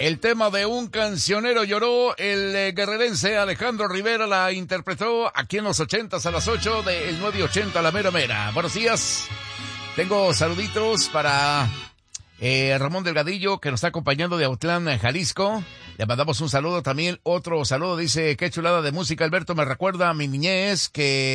El tema de Un cancionero lloró, el guerrerense Alejandro Rivera la interpretó aquí en los 80s a las 8 del 9:80 a la mera mera. Buenos días. Tengo saluditos para Ramón Delgadillo, que nos está acompañando de Autlán, Jalisco. Le mandamos un saludo también. Otro saludo, dice, qué chulada de música, Alberto, me recuerda a mi niñez, que